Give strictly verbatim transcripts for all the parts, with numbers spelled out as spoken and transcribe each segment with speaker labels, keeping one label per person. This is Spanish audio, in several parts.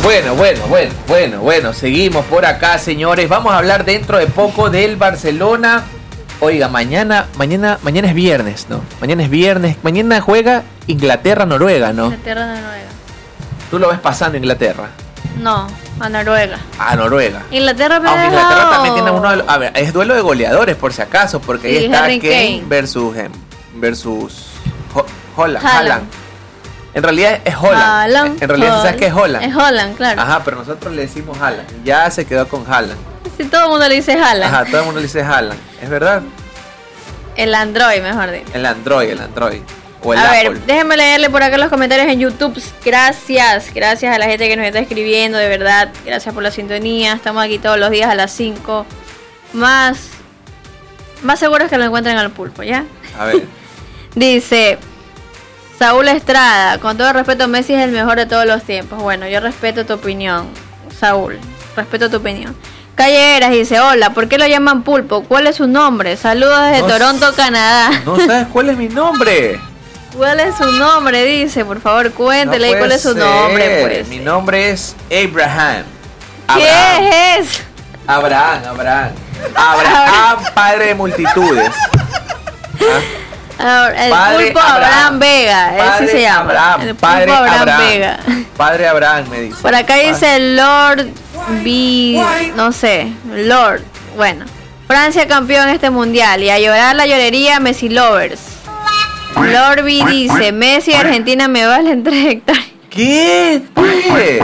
Speaker 1: Bueno, bueno, bueno, bueno, bueno, seguimos por acá, señores. Vamos a hablar dentro de poco del Barcelona. Oiga, mañana, mañana, mañana es viernes, ¿no? Mañana es viernes. Mañana juega Inglaterra-Noruega, ¿no?
Speaker 2: Inglaterra-Noruega.
Speaker 1: ¿Tú lo ves pasando Inglaterra?
Speaker 2: No, a Noruega.
Speaker 1: A Noruega.
Speaker 2: Inglaterra me
Speaker 1: Aunque
Speaker 2: ha dejado...
Speaker 1: Inglaterra también tiene uno de los... A ver, es duelo de goleadores, por si acaso, porque
Speaker 2: Sí,
Speaker 1: ahí está
Speaker 2: Harry
Speaker 1: Kane
Speaker 2: Kane.
Speaker 1: versus... em, versus... Ho- Holland.
Speaker 2: Haaland.
Speaker 1: Haaland. En realidad es Holland.
Speaker 2: Haaland,
Speaker 1: En realidad, ¿sabes qué es Holland?
Speaker 2: Es Holland, claro.
Speaker 1: Ajá, pero nosotros le decimos Haaland. Ya se quedó con Haaland.
Speaker 2: Si todo el mundo le dice Haaland.
Speaker 1: Ajá, todo el mundo le dice Haaland. ¿Es verdad?
Speaker 2: El Android, mejor dicho.
Speaker 1: El Android, el Android. O el
Speaker 2: A
Speaker 1: Apple.
Speaker 2: ver, déjenme leerle por acá los comentarios en YouTube. Gracias, gracias a la gente que nos está escribiendo, de verdad. Gracias por la sintonía. Estamos aquí todos los días a las cinco. Más, más seguros que lo encuentren al pulpo, ¿ya?
Speaker 1: A ver.
Speaker 2: Dice Saúl Estrada, con todo respeto, Messi es el mejor de todos los tiempos. Bueno, yo respeto tu opinión, Saúl. Respeto tu opinión. Calle Eras dice, hola, ¿por qué lo llaman pulpo? ¿Cuál es su nombre? Saludos desde
Speaker 1: No
Speaker 2: Toronto,
Speaker 1: s-
Speaker 2: Canadá.
Speaker 1: No sabes cuál es mi nombre.
Speaker 2: ¿Cuál es su nombre? Dice, por favor, cuéntele
Speaker 1: No
Speaker 2: cuál
Speaker 1: puede
Speaker 2: es su
Speaker 1: ser.
Speaker 2: nombre, pues.
Speaker 1: Mi nombre es Abraham.
Speaker 2: ¿Qué
Speaker 1: Abraham.
Speaker 2: es?
Speaker 1: Abraham, Abraham. Abraham, padre de multitudes. ¿Ah?
Speaker 2: Ahora, el
Speaker 1: Padre
Speaker 2: pulpo Abraham,
Speaker 1: Abraham.
Speaker 2: Vega, así
Speaker 1: Padre
Speaker 2: se llama.
Speaker 1: Abraham,
Speaker 2: el pulpo
Speaker 1: padre
Speaker 2: Abraham,
Speaker 1: Abraham.
Speaker 2: Vega.
Speaker 1: Padre Abraham me dice.
Speaker 2: Por acá dice Lord B, no sé, Lord. Bueno, Francia campeón este mundial y a llorar la llorería Messi lovers. Lord B dice, Messi y Argentina me valen tres hectáreas.
Speaker 1: ¿Qué? ¿Qué?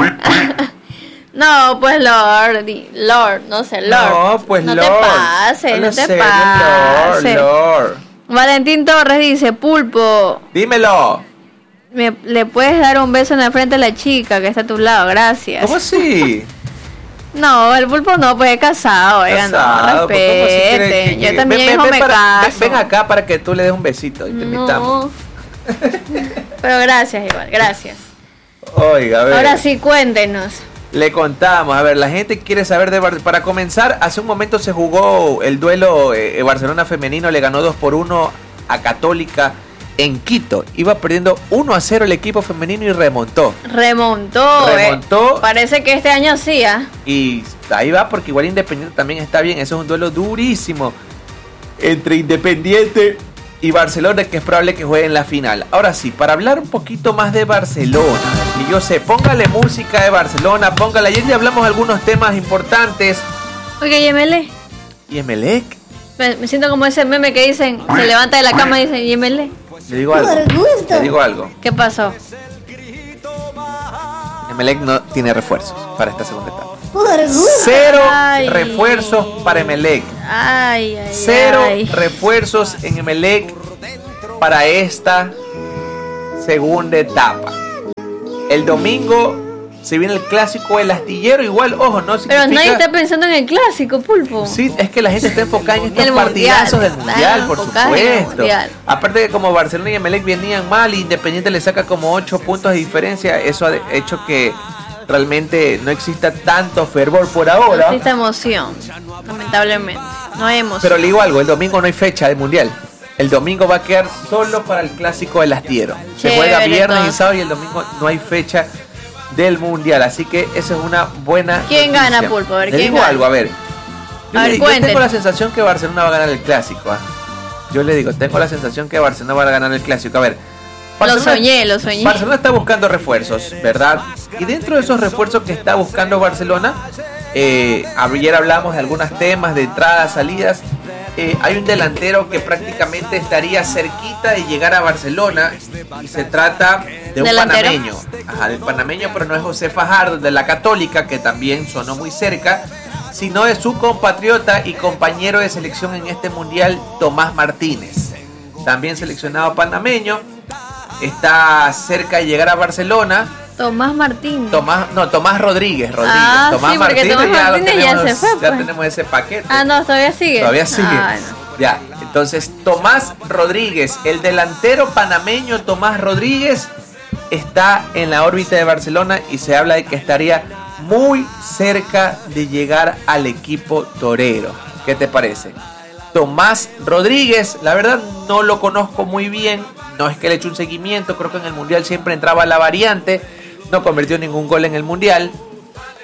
Speaker 2: No, pues Lord, di- Lord, no sé, Lord.
Speaker 1: No, pues
Speaker 2: no
Speaker 1: Lord.
Speaker 2: te pases,
Speaker 1: Habla
Speaker 2: no te
Speaker 1: serio,
Speaker 2: pases.
Speaker 1: Lord, Lord.
Speaker 2: Valentín Torres dice, pulpo,
Speaker 1: Dímelo.
Speaker 2: me, le puedes dar un beso en la frente a la chica que está a tu lado, gracias.
Speaker 1: ¿Cómo así?
Speaker 2: No, el pulpo no, pues es casado, oiga,
Speaker 1: Casado,
Speaker 2: no,
Speaker 1: pues, ¿cómo así quiere
Speaker 2: respete.
Speaker 1: que-
Speaker 2: Yo
Speaker 1: que-
Speaker 2: también,
Speaker 1: ven,
Speaker 2: hijo,
Speaker 1: ven,
Speaker 2: me
Speaker 1: para-
Speaker 2: caso.
Speaker 1: ven, ven acá para que tú le des un besito y te invitamos.
Speaker 2: No. Pero gracias igual, gracias.
Speaker 1: Oiga, a ver.
Speaker 2: Ahora sí, cuéntenos.
Speaker 1: Le contamos, a ver, la gente quiere saber de Bar- para comenzar, hace un momento se jugó el duelo eh, Barcelona femenino, le ganó dos por uno a Católica en Quito. Iba perdiendo uno a cero el equipo femenino y remontó.
Speaker 2: Remontó,
Speaker 1: Remontó.
Speaker 2: eh. Parece que este año sí, ¿ah?
Speaker 1: Y ahí va porque igual Independiente también está bien, eso es un duelo durísimo entre Independiente y Barcelona, que es probable que jueguen la final. Ahora sí, para hablar un poquito más de Barcelona, y yo sé, póngale música de Barcelona, póngale, ayer ya hablamos de algunos temas importantes.
Speaker 2: Oiga, ¿y Emelec?
Speaker 1: ¿Y Emelec?
Speaker 2: Me, me siento como ese meme que dicen, se levanta de la cama y dicen, ¿y Emelec?
Speaker 1: Le digo algo. Le digo algo.
Speaker 2: ¿Qué pasó?
Speaker 1: Emelec no tiene refuerzos para esta segunda etapa.
Speaker 3: Por gusto.
Speaker 1: Cero
Speaker 2: Ay.
Speaker 1: refuerzos para Emelec.
Speaker 2: Ay, ay,
Speaker 1: Cero
Speaker 2: ay.
Speaker 1: refuerzos en Emelec para esta segunda etapa. El domingo se viene el clásico del astillero. Igual, ojo, no significa...
Speaker 2: Pero nadie está pensando en el clásico, pulpo.
Speaker 1: Sí, es que la gente está enfocada en estos
Speaker 2: El
Speaker 1: partidazos
Speaker 2: mundial,
Speaker 1: del mundial,
Speaker 2: están
Speaker 1: por
Speaker 2: enfocados en el
Speaker 1: supuesto.
Speaker 2: mundial.
Speaker 1: Aparte que como Barcelona y Emelec venían mal, Independiente le saca como ocho puntos de diferencia, eso ha hecho que realmente no exista tanto fervor por
Speaker 2: No
Speaker 1: ahora.
Speaker 2: existe emoción, lamentablemente. No hay emoción.
Speaker 1: Pero le digo algo, el domingo no hay fecha del mundial. El domingo va a quedar solo para el clásico del astillero. Se
Speaker 2: Chévere,
Speaker 1: juega viernes y
Speaker 2: entonces.
Speaker 1: sábado y el domingo no hay fecha del mundial. Así que esa es una buena
Speaker 2: ¿Quién
Speaker 1: noticia.
Speaker 2: gana, Pulpo? A ver,
Speaker 1: Le
Speaker 2: ¿quién
Speaker 1: digo
Speaker 2: gana?
Speaker 1: algo, a ver. Yo,
Speaker 2: A
Speaker 1: le
Speaker 2: ver,
Speaker 1: digo, yo tengo
Speaker 2: cuéntenos.
Speaker 1: la sensación que Barcelona va a ganar el clásico. ¿ah? Yo le digo, tengo la sensación que Barcelona va a ganar el clásico. A ver.
Speaker 2: Lo
Speaker 1: Barcelona-
Speaker 2: soñé, lo soñé.
Speaker 1: Barcelona está buscando refuerzos, ¿verdad? Y dentro de esos refuerzos que está buscando Barcelona, eh, ayer hablamos de algunos temas de entradas, salidas. Eh, hay un delantero que prácticamente estaría cerquita de llegar a Barcelona y se trata de un
Speaker 2: ¿Delantero?
Speaker 1: panameño. Ajá, del panameño, pero no es José Fajardo, de la Católica, que también sonó muy cerca, sino de su compatriota y compañero de selección en este mundial, Tomás Martínez. También seleccionado panameño. Está cerca de llegar a Barcelona.
Speaker 2: Tomás Martín.
Speaker 1: Tomás, no, Tomás Rodríguez, Rodríguez.
Speaker 2: Ah,
Speaker 1: Tomás
Speaker 2: sí, porque
Speaker 1: Martínez,
Speaker 2: Tomás
Speaker 1: ya, lo
Speaker 2: Martínez ya
Speaker 1: tenemos,
Speaker 2: se fue,
Speaker 1: ya
Speaker 2: pues.
Speaker 1: tenemos ese paquete.
Speaker 2: Ah, no, todavía sigue.
Speaker 1: Todavía sigue.
Speaker 2: Ah, no.
Speaker 1: Ya, entonces Tomás Rodríguez, el delantero panameño Tomás Rodríguez, está en la órbita de Barcelona y se habla de que estaría muy cerca de llegar al equipo torero. ¿Qué te parece? Tomás Rodríguez, la verdad no lo conozco muy bien, no es que le eche un seguimiento, creo que en el Mundial siempre entraba la variante, no convirtió ningún gol en el Mundial,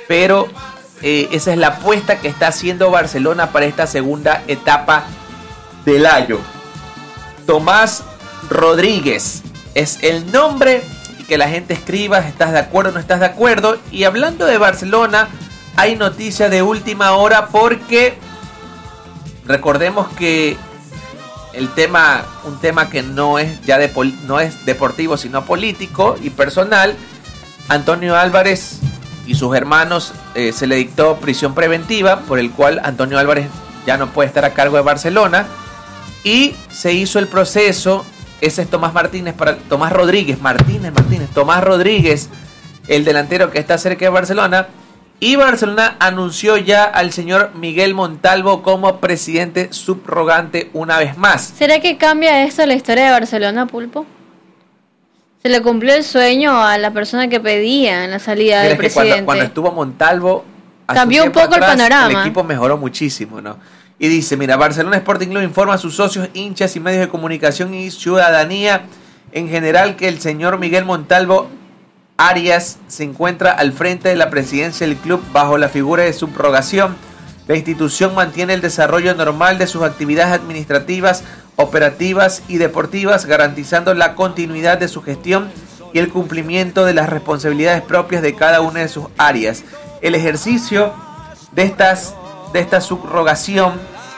Speaker 1: pero eh, esa es la apuesta que está haciendo Barcelona para esta segunda etapa del año. Tomás Rodríguez es el nombre, y que la gente escriba, ¿estás de acuerdo o no estás de acuerdo? Y hablando de Barcelona, hay noticias de última hora porque recordemos que el tema, un tema que no es ya de, no es deportivo sino político y personal, Antonio Álvarez y sus hermanos eh, se le dictó prisión preventiva, por el cual Antonio Álvarez ya no puede estar a cargo de Barcelona, y se hizo el proceso. Ese es Tomás Martínez para Tomás Rodríguez, Martínez, Martínez, Tomás Rodríguez, el delantero que está cerca de Barcelona. Y Barcelona anunció ya al señor Miguel Montalvo como presidente subrogante una vez más.
Speaker 2: ¿Será que cambia esto la historia de Barcelona, Pulpo? Se le cumplió el sueño a la persona que pedía en la salida del presidente.
Speaker 1: Cuando, cuando estuvo Montalvo,
Speaker 2: cambió un poco atrás, el panorama.
Speaker 1: El equipo mejoró muchísimo, ¿no? Y dice, mira, Barcelona Sporting Club informa a sus socios, hinchas y medios de comunicación y ciudadanía en general que el señor Miguel Montalvo Arias se encuentra al frente de la presidencia del club bajo la figura de subrogación. La institución mantiene el desarrollo normal de sus actividades administrativas, operativas y deportivas, garantizando la continuidad de su gestión y el cumplimiento de las responsabilidades propias de cada una de sus áreas. El ejercicio de, estas, de esta subrogación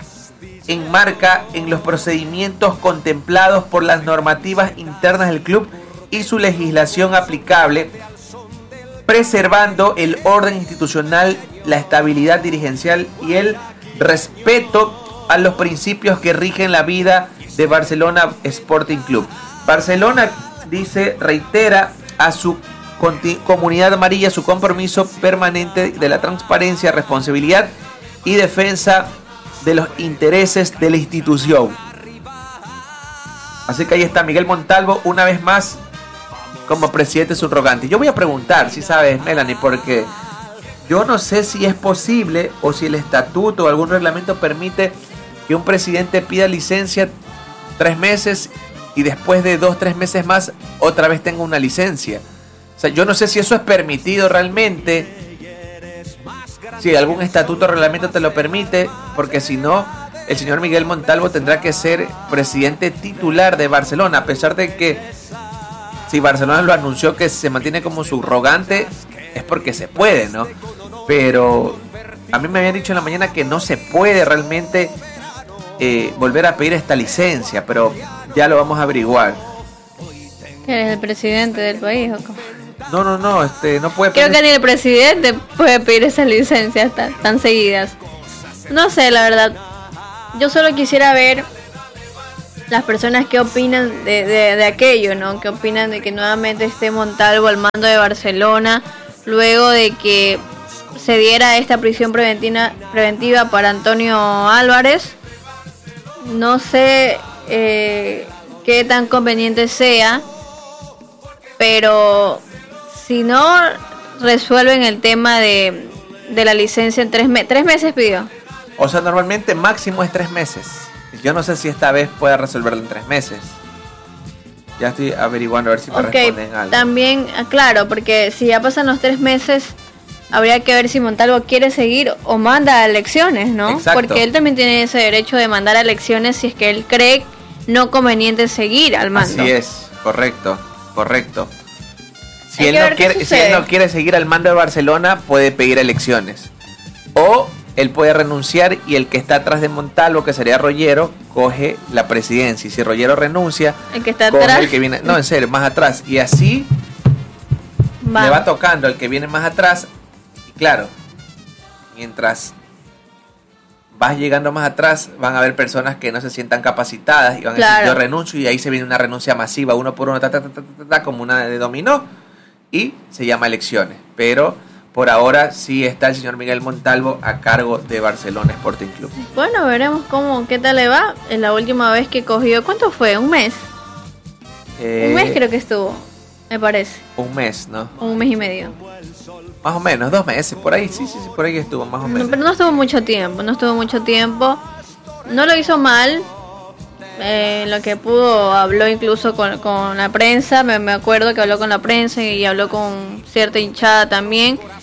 Speaker 1: enmarca en los procedimientos contemplados por las normativas internas del club y su legislación aplicable, preservando el orden institucional, la estabilidad dirigencial y el respeto a los principios que rigen la vida de Barcelona Sporting Club. Barcelona, dice, reitera a su comunidad amarilla su compromiso permanente de la transparencia, responsabilidad y defensa de los intereses de la institución. Así que ahí está Miguel Montalvo una vez más como presidente subrogante. Yo voy a preguntar, si sabes, Melanie, porque yo no sé si es posible o si el estatuto o algún reglamento permite que un presidente pida licencia tres meses y después de dos, tres meses más otra vez tenga una licencia. O sea, yo no sé si eso es permitido realmente, si algún estatuto o reglamento te lo permite, porque si no, el señor Miguel Montalvo tendrá que ser presidente titular de Barcelona, a pesar de que si Barcelona lo anunció que se mantiene como subrogante, es porque se puede, ¿no? Pero a mí me habían dicho en la mañana que no se puede realmente eh, volver a pedir esta licencia, pero ya lo vamos a averiguar.
Speaker 2: ¿Que eres el presidente del país o cómo?
Speaker 1: No, no, no, este, no puede
Speaker 2: pedir... Creo que ni el presidente puede pedir esas licencias tan, tan seguidas. No sé, la verdad. Yo solo quisiera ver las personas que opinan de, de, de aquello, ¿no? Que opinan de que nuevamente esté Montalvo al mando de Barcelona luego de que se diera esta prisión preventiva, preventiva para Antonio Álvarez. No sé eh, qué tan conveniente sea, pero si no resuelven el tema de, de la licencia en tres meses, tres meses pidió.
Speaker 1: O sea, normalmente máximo es tres meses. Yo no sé si esta vez pueda resolverlo en tres meses. Ya estoy averiguando a ver si me
Speaker 2: okay, responden algo. También, claro, porque si ya pasan los tres meses, habría que ver si Montalvo quiere seguir o manda a elecciones, ¿no?
Speaker 1: Exacto.
Speaker 2: Porque él también tiene ese derecho de mandar a elecciones si es que él cree no conveniente seguir al mando.
Speaker 1: Así es, correcto, correcto. Si él, no quiere, si él no quiere seguir al mando de Barcelona, puede pedir elecciones. O él puede renunciar y el que está atrás de Montalvo, que sería Rollero, coge la presidencia. Y si Rollero renuncia,
Speaker 2: el que está
Speaker 1: coge
Speaker 2: atrás.
Speaker 1: el que viene, no, en serio, más atrás. Y así va. Le va tocando al que viene más atrás. Y claro, mientras vas llegando más atrás, van a haber personas que no se sientan capacitadas y van claro. a decir, yo renuncio, y ahí se viene una renuncia masiva, uno por uno, ta, ta, ta, ta, ta, ta, como una de dominó, y se llama elecciones. Pero por ahora sí está el señor Miguel Montalvo a cargo de Barcelona Sporting Club.
Speaker 2: Bueno, veremos cómo, qué tal le va. En la última vez que cogió, ¿cuánto fue? ¿Un mes? Eh, un mes creo que estuvo, me parece.
Speaker 1: Un mes, ¿no?
Speaker 2: Un mes y medio.
Speaker 1: Más o menos, dos meses, por ahí, sí, sí, sí, por ahí estuvo, más o menos.
Speaker 2: Pero no estuvo mucho tiempo, no estuvo mucho tiempo. No lo hizo mal. Eh, lo que pudo, habló incluso con, con la prensa. Me, me acuerdo que habló con la prensa y habló con cierta hinchada también.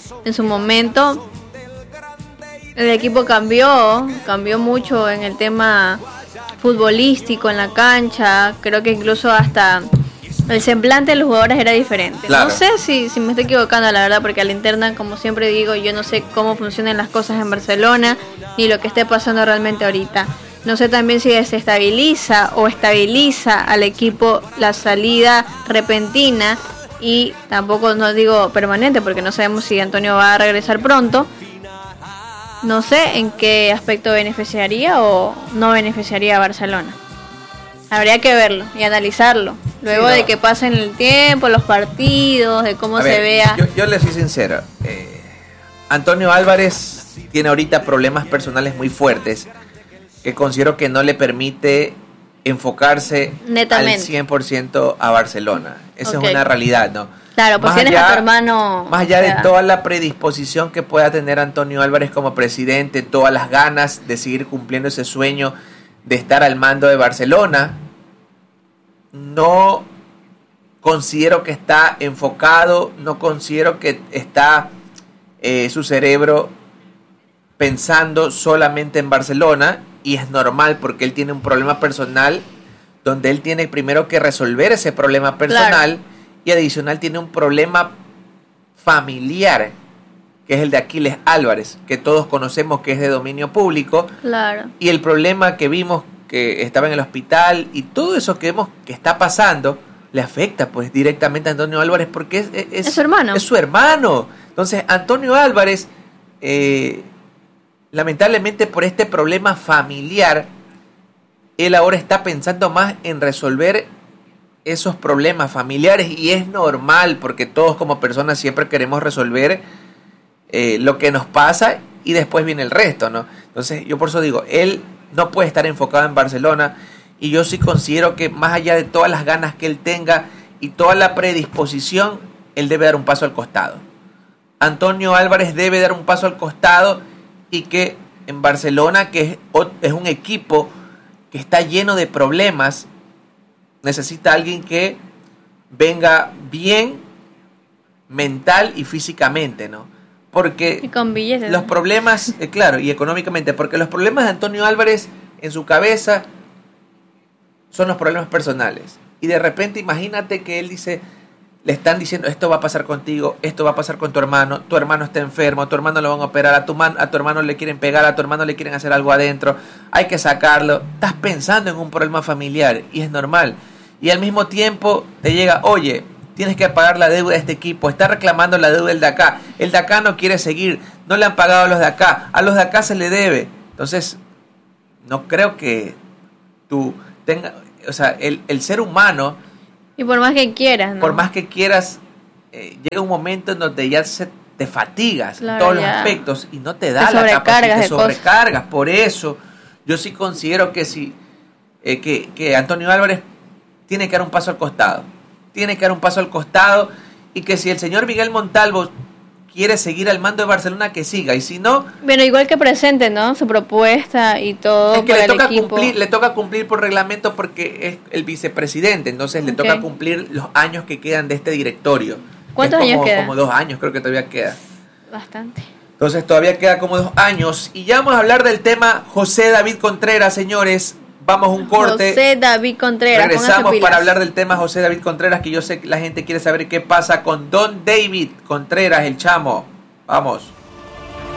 Speaker 2: en su momento el equipo cambió, cambió mucho en el tema futbolístico, en la cancha. Creo que incluso hasta el semblante de los jugadores era diferente.
Speaker 1: Claro.
Speaker 2: No sé si, si me estoy equivocando, la verdad, porque a la interna, como siempre digo, yo no sé cómo funcionan las cosas en Barcelona, ni lo que esté pasando realmente ahorita. No sé también si desestabiliza o estabiliza al equipo la salida repentina, y tampoco, no digo permanente, porque no sabemos si Antonio va a regresar pronto. No sé en qué aspecto beneficiaría o no beneficiaría a Barcelona. Habría que verlo y analizarlo. Luego sí, no. de que pasen el tiempo, los partidos, de cómo a se ver, vea.
Speaker 1: Yo, yo le soy sincero. Eh, Antonio Álvarez tiene ahorita problemas personales muy fuertes que considero que no le permite enfocarse
Speaker 2: netamente
Speaker 1: al cien por ciento a Barcelona. Esa okay. es una realidad, ¿no?
Speaker 2: Claro, pues más tienes allá, a tu hermano.
Speaker 1: Más allá o sea, de toda la predisposición que pueda tener Antonio Álvarez como presidente, todas las ganas de seguir cumpliendo ese sueño de estar al mando de Barcelona, no considero que está enfocado, no considero que está eh, su cerebro pensando solamente en Barcelona, y es normal porque él tiene un problema personal donde él tiene primero que resolver ese problema personal. Claro. Y adicional tiene un problema familiar, que es el de Aquiles Álvarez, que todos conocemos que es de dominio público.
Speaker 2: Claro.
Speaker 1: Y el problema que vimos que estaba en el hospital y todo eso que vemos que está pasando, le afecta pues directamente a Antonio Álvarez porque es, es,
Speaker 2: es su hermano.
Speaker 1: Es su hermano. Entonces Antonio Álvarez, eh, lamentablemente por este problema familiar, él ahora está pensando más en resolver esos problemas familiares, y es normal porque todos como personas siempre queremos resolver eh, lo que nos pasa y después viene el resto, ¿no? Entonces yo por eso digo, él no puede estar enfocado en Barcelona, y yo sí considero que más allá de todas las ganas que él tenga y toda la predisposición, él debe dar un paso al costado. Antonio Álvarez debe dar un paso al costado, y que en Barcelona, que es, es un equipo que está lleno de problemas, necesita alguien que venga bien mental y físicamente, ¿no? Porque
Speaker 2: y con billetes,
Speaker 1: los problemas, eh, claro, y económicamente, porque los problemas de Antonio Álvarez en su cabeza son los problemas personales. Y de repente imagínate que él dice, le están diciendo, esto va a pasar contigo, esto va a pasar con tu hermano, tu hermano está enfermo, a tu hermano lo van a operar, a tu, man, a tu hermano le quieren pegar, a tu hermano le quieren hacer algo adentro, hay que sacarlo. Estás pensando en un problema familiar y es normal. Y al mismo tiempo te llega, oye, tienes que pagar la deuda de este equipo, está reclamando la deuda del de acá, el de acá no quiere seguir, no le han pagado a los de acá, a los de acá se le debe. Entonces, no creo que tú tengas, o sea, el, el ser humano,
Speaker 2: y por más que quieras, ¿no?
Speaker 1: Por más que quieras, eh, llega un momento en donde ya se, te fatigas, claro, en todos los aspectos, y no te da
Speaker 2: te
Speaker 1: la capacidad, te
Speaker 2: sobrecargas.
Speaker 1: Cosas. Por eso, yo sí considero que si eh, que, que Antonio Álvarez tiene que dar un paso al costado. Tiene que dar un paso al costado, y que si el señor Miguel Montalvo quiere seguir al mando de Barcelona, que siga, y si no...
Speaker 2: Bueno, igual que presente, ¿no? Su propuesta y todo.
Speaker 1: Es que
Speaker 2: para
Speaker 1: le toca
Speaker 2: el equipo.
Speaker 1: cumplir, le toca cumplir por reglamento porque es el vicepresidente, entonces okay. le toca cumplir los años que quedan de este directorio.
Speaker 2: ¿Cuántos
Speaker 1: como,
Speaker 2: años queda?
Speaker 1: Como dos años creo que todavía queda.
Speaker 2: Bastante.
Speaker 1: Entonces todavía queda como dos años, y ya vamos a hablar del tema José David Contreras, señores. Vamos a un corte.
Speaker 2: José David Contreras.
Speaker 1: Regresamos para hablar del tema José David Contreras, que yo sé que la gente quiere saber qué pasa con Don David Contreras, el chamo. Vamos.